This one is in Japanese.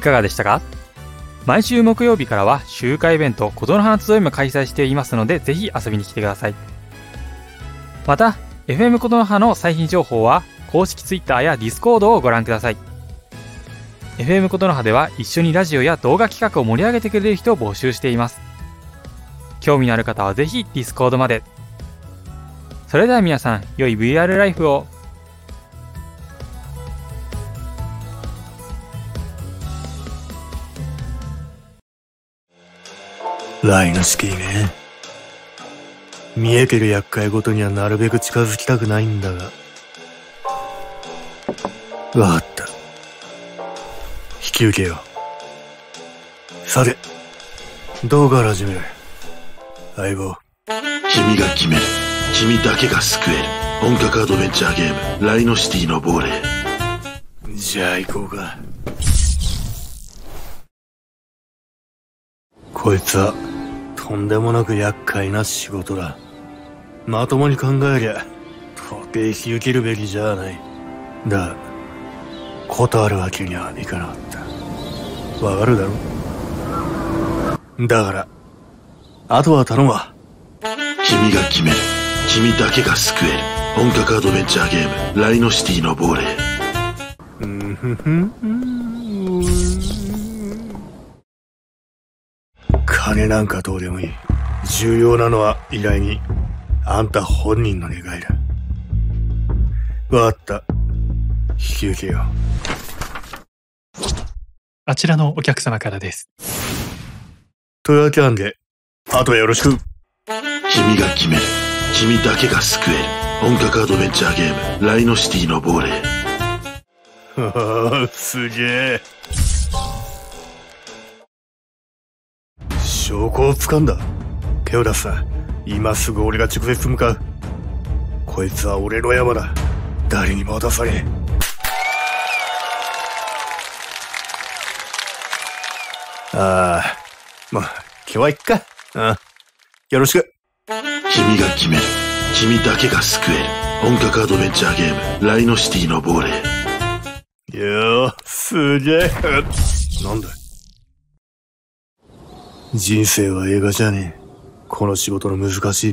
かがでしたか？毎週木曜日からは集会イベント琴の花集いも開催していますので、ぜひ遊びに来てください。また FM 琴の葉の最新情報は公式 Twitter や Discord をご覧ください。 FM 琴の葉では一緒にラジオや動画企画を盛り上げてくれる人を募集しています。興味のある方はぜひ Discord まで。それでは皆さん、良い VR ライフを。 ライノシティね。見えてる厄介ごとにはなるべく近づきたくないんだが。わかった。引き受けよう。さて、どうから始める？相棒。 君が決める。君だけが救える。本格アドベンチャーゲーム、ライノシティの亡霊。 じゃあ行こうか。こいつは、とんでもなく厄介な仕事だ。まともに考えりゃ、到底引き受けるべきじゃない。だ、断るわけにはいかなかった。わかるだろ？だから、あとは頼むわ。 君が決める。君だけが救える。本格アドベンチャーゲーム、ライノシティの亡霊。 金なんかどうでもいい。重要なのは依頼人、あんた本人の願いだ。わかった。引き受けよう。 あちらのお客様からです。 というわけなんで、あとはよろしく。 君が決める。君だけが救える。本格アドベンチャーゲーム、ライノシティの亡霊。 すげえ。証拠を掴んだ。手を出すな。今すぐ俺が直接向かう。こいつは俺の山だ。誰にも渡さねえ。まあ、今日はいっか。よろしく。 君が決める。君だけが救える。本格アドベンチャーゲーム、ライノシティの亡霊。 よー、すげえ。なんだ？人生は映画じゃねえ。この仕事の難しい